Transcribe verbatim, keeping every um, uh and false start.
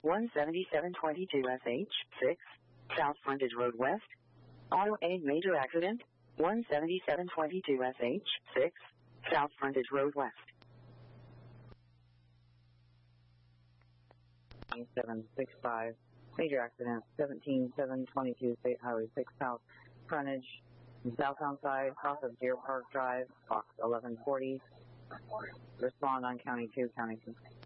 one seventy-seven twenty-two S H six, South Frontage Road West. Auto A major accident, one seventy-seven twenty-two S H six, South Frontage Road West. seven six five, major accident, seventeen seven twenty-two State Highway six South Frontage, southbound side, south of Deer Park Drive, box eleven forty. Respond on County two, County two.